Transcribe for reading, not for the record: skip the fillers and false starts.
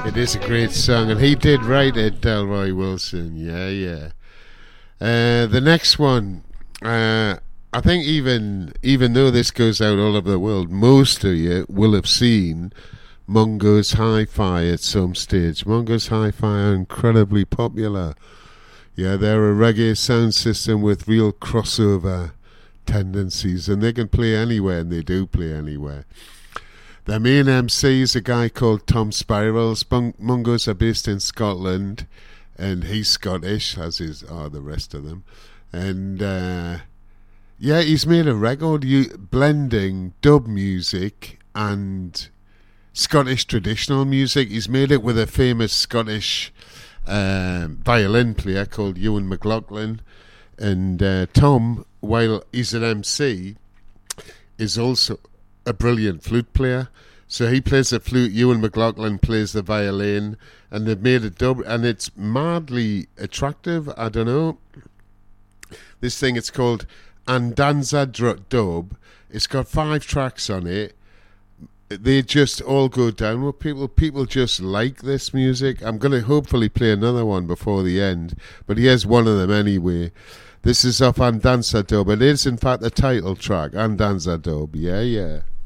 It is a great song, and he did write it, Delroy Wilson. Yeah. The next one, I think even though this goes out all over the world, most of you will have seen Mungo's Hi-Fi at some stage. Mungo's Hi-Fi are incredibly popular. Yeah, they're a reggae sound system with real crossover tendencies, and they can play anywhere, and they do play anywhere. Their main MC is a guy called Tom Spirals. Mungos are based in Scotland, and he's Scottish, as are the rest of them. And he's made a record blending dub music and Scottish traditional music. He's made it with a famous Scottish violin player called Ewan McLaughlin. And Tom, while he's an MC, is also a brilliant flute player. So he plays the flute, Ewan McLaughlin plays the violin, and they've made a dub, and it's madly attractive. I don't know. This thing, it's called Andanza Dub. It's got 5 tracks on it. They just all go down with people. People just like this music. I'm going to hopefully play another one before the end, but here's one of them anyway. This is off Andanza Dub. It is, in fact, the title track, Andanza Dub. Yeah.